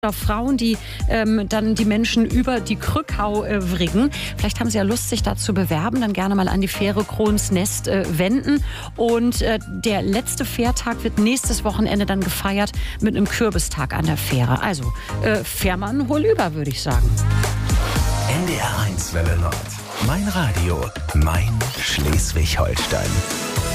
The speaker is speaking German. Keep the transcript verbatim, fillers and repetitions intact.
Frauen, die ähm, dann die Menschen über die Krückau äh, wriggen. Vielleicht haben Sie ja Lust, sich da zu bewerben, dann gerne mal an die Fähre Kronsnest äh, wenden. Und äh, der letzte Fährtag wird nächstes Wochenende dann gefeiert mit einem Kürbistag an der Fähre. Also äh, Fährmann, hol über, würde ich sagen. N D R eins Welle Nord. Mein Radio, mein Schleswig-Holstein.